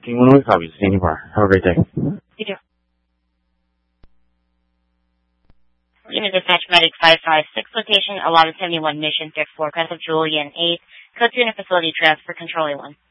King 108 copies. Standing by. Have a great day. You too. Unit Dispatch Medic 556, location 1171 Mission, 5th floor, Crescent Julian 8, code 2 facility transfer, Control A1.